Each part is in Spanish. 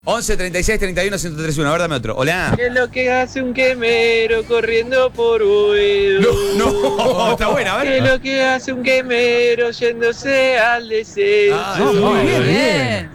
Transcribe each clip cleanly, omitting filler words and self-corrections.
11 36 31 1031. A ver, dame otro. Hola. ¿Qué es lo que hace un quemero corriendo por Boedo? No, está buena, a ¿Qué es ver. lo que hace un quemero yéndose al descenso? Muy bien.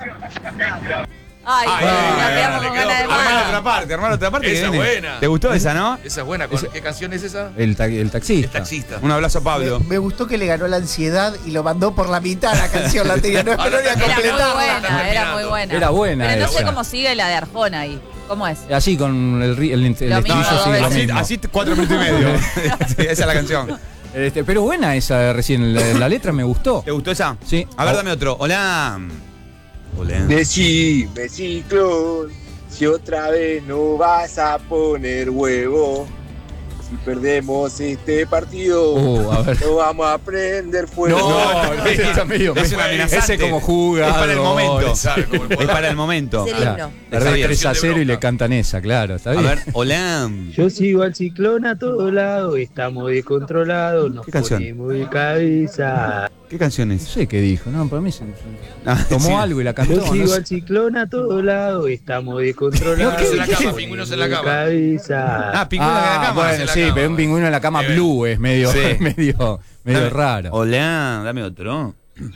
Ay, la quedamos le con quedó. ganas de Armar otra parte. Esa que viene. buena. ¿Te gustó esa, no? Esa es buena. ¿Qué canción es esa? El taxista. El taxista. Un abrazo a Pablo. Me gustó que le ganó la ansiedad y lo mandó por la mitad la canción. La tenía, no esperó ni a Era muy completarla. buena, era muy buena. Era buena Pero no sé esa. cómo sigue la de Arjona ahí. ¿Cómo es? Así con el estribillo mismo, sigue lo Así, mismo. así 4 minutos y medio. Sí, esa es la canción. Pero buena esa recién, la letra me gustó. ¿Te gustó esa? Sí. A ver, dame otro. Hola. Hola. Decime, ciclón, si otra vez no vas a poner huevo. Si perdemos este partido, A ver. no vamos a prender fuego. No, Está medio- es una amenazante. Ese como jugado. Es para el momento. Sabe, como el Es poder. para el momento. Es el Claro. himno. Perdés bien. 3-0 y le cantan esa, claro, está A bien. ver, hola. Yo sigo al ciclón a todos lados, estamos descontrolados, nos ¿Qué canción? ponemos de cabeza. ¿Qué canción No es? sé qué dijo, no, para mí Ah, tomó sí. algo y la Yo cantó. no sigo sé. al ciclón a todos lados, estamos descontrolados. Pingüinos en la cama, nos pingüinos en la ponemos de cama. cabeza. Ah, pingüino en la cama. Bueno, en la sí, cama, pero un pingüino en la cama Sí, blue es medio, Sí. medio Dame- raro. Hola, dame otro.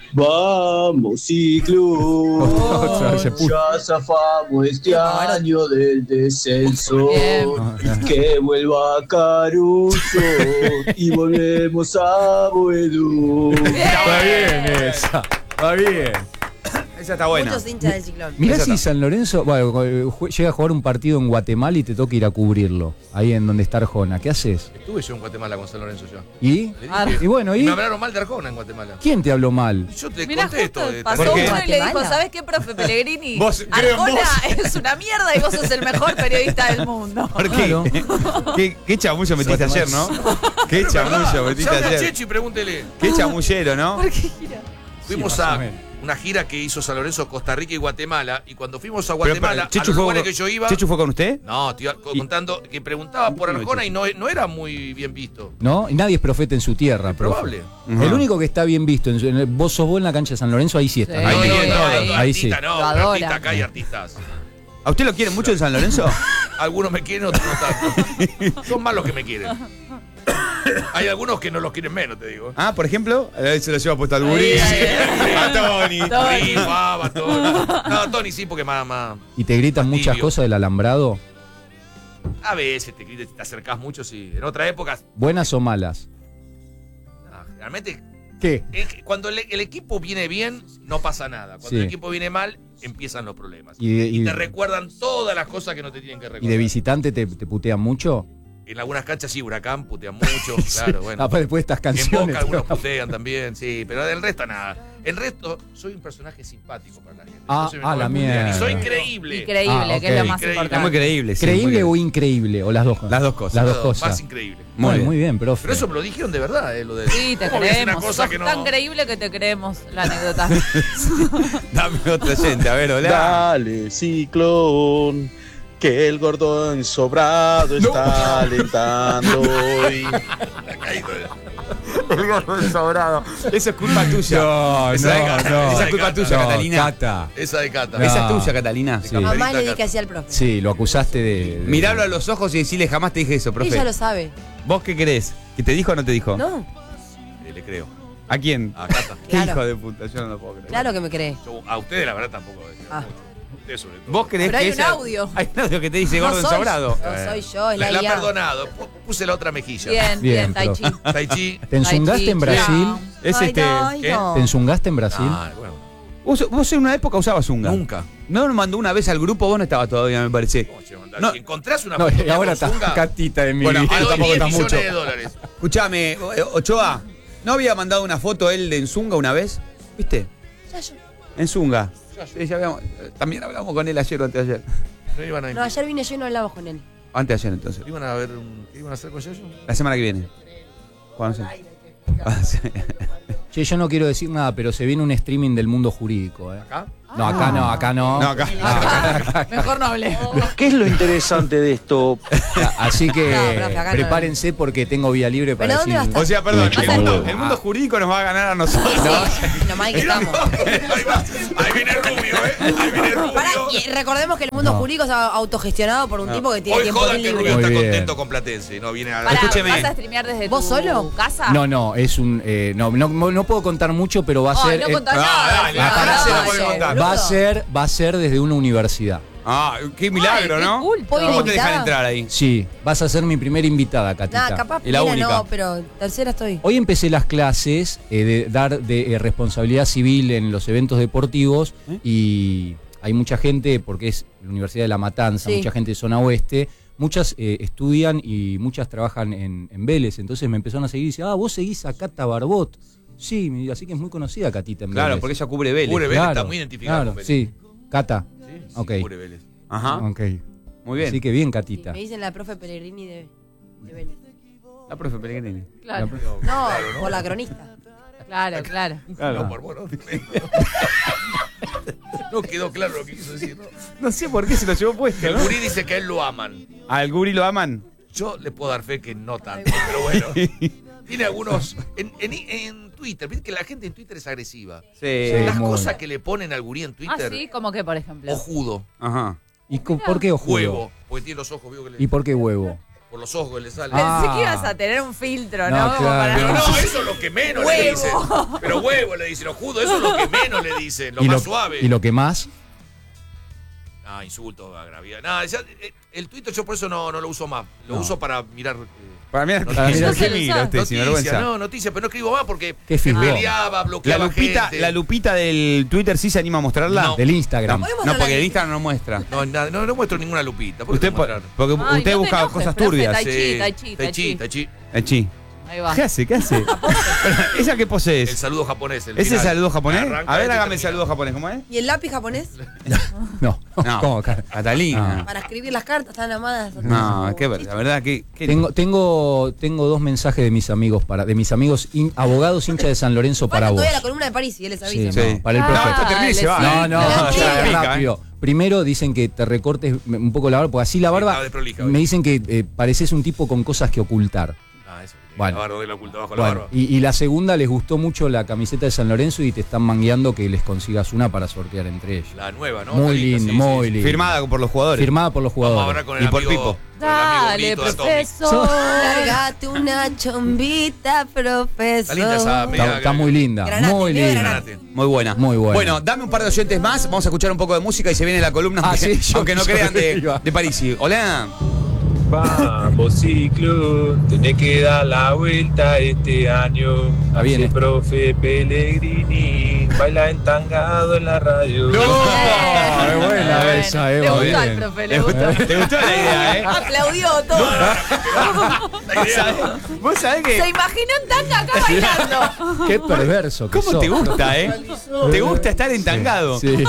Vamos, ciclón. Otra vez se puso. Ya zafamos este año del descenso. Bien. Que vuelva Caruso y volvemos a Boedo. Está bien esa, está bien. Esa está buena. Muchos hinchas del ciclón. Mirá Esa si está. San Lorenzo llega a jugar un partido en Guatemala y te toca ir a cubrirlo, ahí en donde está Arjona. ¿Qué haces? Estuve yo en Guatemala con San Lorenzo ya. ¿Y? Le dije, Ah. Y bueno, y ¿y? me hablaron mal de Arjona en Guatemala. ¿Quién te habló mal? Yo te Mirá, contesto. justo de pasó ¿Por qué? uno y le dijo, Guatemala. ¿sabes qué, profe Pellegrini? Vos, creo en Arjona vos. es una mierda y vos sos el mejor periodista del mundo. ¿Por qué? Claro. ¿Qué chamullo metiste ayer, no? ¿Qué chamullo metiste Llame a ayer? Checho y pregúntele. ¿Qué chamullero, no? ¿Por qué gira? Fuimos Sí, más a o menos. una gira que hizo San Lorenzo, Costa Rica y Guatemala. Y cuando fuimos a Pero, Guatemala, a ¿Chechu los fue lugares con- que yo iba. ¿Chechu fue con usted? No, te iba contando que preguntaba por Arjona y no era muy bien visto. ¿No? Y nadie es profeta en su tierra, profe. Probable. Ajá. El único que está bien visto, vos sos vos en la cancha de San Lorenzo, ahí sí está. Sí. Ahí No, te no, quieren no, todos. no, Ahí sí. artista, no, Lo adora. artista, acá hay artistas. ¿A usted lo quieren mucho en San Lorenzo? Algunos me quieren, otros no tanto. Son más los que me quieren. Hay algunos que no los quieren menos, te digo. Ah, por ejemplo, a ver, se lo lleva puesto al gurí. A Tony. Sí, Faba, Tony. No, Tony sí, porque más. Y te gritan Más muchas tibio. cosas del alambrado, A veces te acercás mucho, sí. En otra época, buenas o malas. realmente, ¿Qué? cuando el equipo viene bien, no pasa nada. Cuando Sí. el equipo viene mal, empiezan los problemas. Y Te recuerdan todas las cosas que no te tienen que recordar. ¿Y de visitante te putean mucho? En algunas canchas sí, Huracán putean mucho, claro, bueno. Después de estas En canciones. Boca algunos putean también, sí, pero del resto nada. El resto, soy un personaje simpático para la gente. Ah, Entonces, ah, no la me putean. mierda. Y soy creíble. Increíble, que es ok. lo más Increíble. Es muy importante. creíble. sí, ¿Creíble muy o increíble? ¿O las dos cosas? Las dos cosas. Las dos No, cosas. Más increíble. Muy bien. Muy bien, profe. Pero eso me lo dijeron de verdad, lo de. Sí, te ¿Cómo ves una creemos. cosa Sos que no? tan creíble que te creemos la anécdota. Dame otro oyente, a ver, hola. Dale, ciclón, que el gordo ensobrado está alentando hoy. El gordo sobrado. Eso es culpa tuya. No, Esa de Cata, esa Esa de es culpa Cata. tuya, no, Catalina. Cata. Esa de Cata. No. Esa es tuya, Catalina. Sí. Mamá le dije así al profe. Sí, lo acusaste de... Miralo a los ojos y decirle jamás te dije eso, profe. Ella lo sabe. ¿Vos qué querés? ¿Que te dijo o no te dijo? ¿No? Le creo. ¿A quién? A Cata. ¿Qué Claro. hijo de puta? Yo no lo puedo creer. Claro que me cree. A ustedes, la verdad, tampoco. Ah. Ustedes, sobre todo. ¿Vos creés Pero que hay un ella- audio. Hay un audio que te dice No gordo soy, ensobrado. no soy yo, es La la he IA. perdonado. Puse la otra mejilla. Bien, Bien, bien, Tai Chi. Tai Chi. ¿Te enzungaste en Brasil? Es Ay, este- no, ay, ¿qué? no. ¿Te enzungaste en Brasil? Ah, bueno. Vos en una época usabas Zunga. Nunca. No nos mandó una vez al grupo, vos no estabas todavía, me parece. ¿Cómo se llama? No. Si encontrás una No, foto y mía ahora con está Zunga, Catita de mi Bueno, vida. te doy tampoco 10 está millones mucho. de dólares. Escuchame, Ochoa, ¿no había mandado una foto él de en Zunga una vez? ¿Viste? Ya yo. En Zunga. Ya yo. Sí, ya habíamos- también hablamos con él ayer o anteayer. No iban a, No, ayer vine yo y no hablamos con él. Anteayer entonces. iban a ver ¿qué iban a hacer con Yayo? La semana que viene. ¿Cuándo se? Ah, sí. Che, yo no quiero decir nada, pero se viene un streaming del mundo jurídico, ¿eh? ¿Acá? No, acá no, acá no. No, acá. Mejor no hablé. ¿Qué es lo interesante de esto? Así que No, profe, acá no. prepárense porque tengo vía libre para ¿Pero dónde decir. va a estar? O sea, perdón, Mucho el mundo jurídico nos va a ganar a nosotros. Lo mal que estamos. Ahí va. Ahí viene Rubio, Ahí viene Rubio. Pará, y recordemos que el mundo jurídico es autogestionado por un tipo que tiene Hoy tiempo jodan que libre. Rubio Muy está bien. contento con Platense. No viene a Pará, Escúcheme. ¿vas a streamear desde ¿Vos tu solo? casa? No, es un. No puedo contar mucho, pero va a Ay, ser. no contás No, nada. dale, No, pará, no, se la dale. puede contar. Va a ser desde una universidad. Ah, qué milagro, Ay, qué ¿no? culto. ¿Puedo ir ¿Cómo te dejan invitada? entrar ahí? Sí, vas a ser mi primera invitada, Catita. Nah, capaz Y la primera única. no, pero tercera estoy. Hoy empecé las clases de dar de responsabilidad civil en los eventos deportivos y hay mucha gente, porque es la Universidad de La Matanza, Sí. mucha gente de zona oeste, muchas estudian y muchas trabajan en Vélez, entonces me empezaron a seguir y dicen, vos seguís a Cata Barbot. Sí, así que es muy conocida Catita en Claro, Vélez. porque ella cubre Vélez. Cubre Vélez, está muy identificado Claro, con Vélez. sí. Cata. Sí, Ok. cubre Vélez. Ajá. Ok. Muy bien. Así que bien, Sí, Catita. me dicen la profe Pellegrini de Vélez. La profe Pellegrini. Claro, No, por la cronista. claro, claro. No, por vos, no. No quedó claro lo que quiso decir, ¿no? No sé por qué se lo llevó puesto, El gurí dice que a él lo aman. ¿Al Guri lo aman? Yo le puedo dar fe que no tanto, pero bueno. Tiene algunos. En Twitter, viste que la gente en Twitter es agresiva. Sí. Las muy cosas bueno. que le ponen al gurí en Ah, Twitter. sí, como que por ejemplo. Ojudo, Ajá. ¿Y por qué ojudo? huevo. Porque tiene los ojos, vio que le. ¿Y por qué huevo? Por los ojos que le sale. Ah. Pensé que ibas a tener un filtro, ¿no? No, Como claro. Pero para... no, eso es lo que menos le dicen. Pero huevo le dicen, ojudo, eso es lo que menos le dicen, lo ¿Y más suave. ¿Y lo que más? Ah, insultos, agraviados. Nada, el Twitter yo por eso no lo uso más. Lo uso para mirar. Para mí, Noticias. ¿qué mira usted, sin vergüenza? Noticias, pero no escribo más porque ¿Qué filmó? peleaba, La bloqueaba gente. lupita del Twitter sí se anima a mostrarla. No. Del Instagram. ¿Podemos No, hablar porque de- el Instagram no muestra. No muestro ninguna lupita. ¿Por qué Usted, te voy a mostrar? porque Ay, usted no te busca enojes, cosas profe, turbias. Tai chi, Sí, tai chi, tai chi. tai chi. El chi. Ahí va. ¿Qué hace? ¿Qué hace? ¿Esa qué pose El es? saludo japonés. el ¿Ese final. saludo japonés? Arranca A ver, este y hágame el termina. saludo japonés. ¿Cómo es? ¿Y el lápiz japonés? No. No. ¿Cómo? Catalina. Para escribir las cartas tan amadas. No, qué la verdad que. Tengo dos mensajes de mis amigos abogados hincha de San Lorenzo para Bueno, vos. todavía la columna de París y él les avisa. Sí, Sí. no, para el Ah, profe. No, esto termina y se va. No, Pero ya, sí. rápido. Primero dicen que te recortes un poco la barba, porque así la barba. estaba desprolija hoy. Me dicen que pareces un tipo con cosas que ocultar. Ah, eso. Bueno. La barba de la oculta bajo la Bueno, barba. y la segunda, les gustó mucho la camiseta de San Lorenzo y te están mangueando que les consigas una para sortear entre ellos. La nueva, ¿no? Muy Está linda, lindo, sí, muy sí. lindo. Firmada por los jugadores. Firmada por los Vamos a jugadores. hablar con el Y por amigo. Pipo. con el amigo Dale, Lito de Atomic. profesor. Lárgate una chombita, profesor. Está linda esa media. Está muy linda, Granate, muy medio linda. granate. Muy buena. Muy buena. Bueno, dame un par de oyentes más. Vamos a escuchar un poco de música y se viene la columna. Ah, Aunque, sí, yo- aunque no yo crean iba. de Parisi. Hola. Vamos, ciclo, tenés que dar la vuelta este año. Está bien, Hace profe Pellegrini, baila entangado en la radio. es buena Bueno, esa, le Eva, gustó al bien. profe, le gustó. ¿Te gustó la idea, eh? Aplaudió todo. La idea. Vos sabés que. Se imaginó en tanga acá bailando. Qué perverso que ¿Cómo sos. te gusta, ¿Te gusta estar entangado? Sí. Le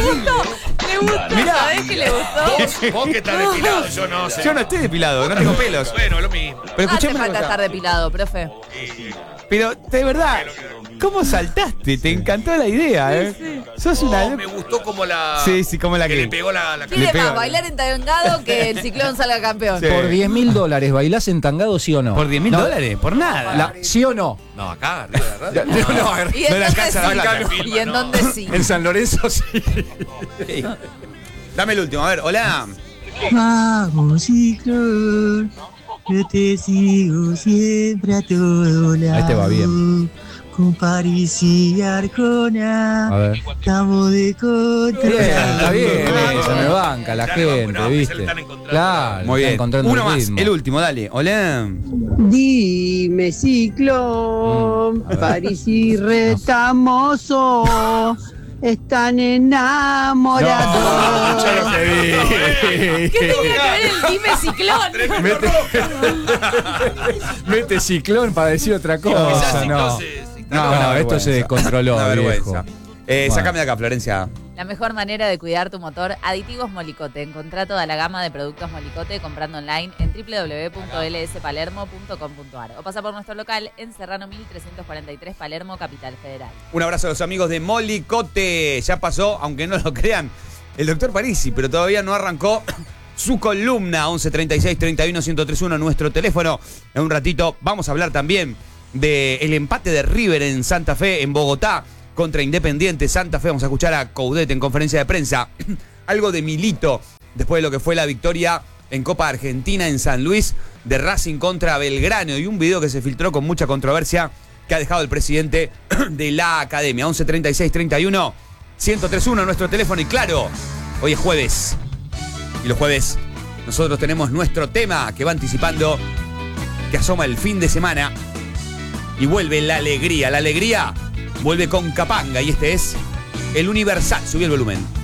gustó, Mirá. ¿sabés que le gustó? Vos que estás depilado, yo no sé. Yo no estoy depilado, no tengo pelos. Bueno, lo mismo. Pero Hace escuchame falta una estar cosa. depilado, profe. Pero, de verdad, ¿cómo saltaste? Te encantó la idea, ¿eh? Sos una. Me gustó como la. Sí, sí, como la que que. le pegó la ¿Quiere pega. más bailar entangado que el ciclón salga campeón? Sí. Por $10.000, ¿bailás entangado, sí o no? ¿Por $10.000? No. Por nada. ¿Sí o no? No, acá, arriba de la radio. ¿Y en No le dónde alcanza la sí? plata. ¿Y en dónde sí? En San Lorenzo sí. Dame el último, a ver, hola. Vamos, ciclón, yo te sigo siempre a todo lado. Este va bien. Con París y Arjona, A ver. estamos de contra. Bien, está bien, se me banca la Ya le gente, vamos, no, ¿viste? se le están encontrando. Claro, Muy está bien. encontrando Uno el más, ritmo. el último, dale. Hola. Dime, ciclón, París y Retamoso están enamorados. yo no te vi. ¿Qué tenía que ver el dime ciclón? Mete ciclón para decir otra cosa. Quizás No, ciclón se- no, esto se descontroló, Una viejo. vergüenza. Bueno. Sácame de acá, Florencia. La mejor manera de cuidar tu motor, Aditivos Molicote. Encontrá toda la gama de productos Molicote comprando online en www.lspalermo.com.ar o pasa por nuestro local en Serrano 1343, Palermo, Capital Federal. Un abrazo a los amigos de Molicote. Ya pasó, aunque no lo crean, el doctor Parisi, pero todavía no arrancó su columna. 11 36 31 1031, nuestro teléfono. En un ratito vamos a hablar también del empate de River en Santa Fe, en Bogotá, contra Independiente Santa Fe. Vamos a escuchar a Coudet en conferencia de prensa. Algo de Milito, después de lo que fue la victoria en Copa Argentina en San Luis de Racing contra Belgrano. Y un video que se filtró con mucha controversia que ha dejado el presidente de la academia. 11 36 31 1031, nuestro teléfono. Y claro, hoy es jueves. Y los jueves nosotros tenemos nuestro tema que va anticipando que asoma el fin de semana. Y vuelve la alegría. La alegría vuelve con Capanga y este es El Universal. Subí el volumen.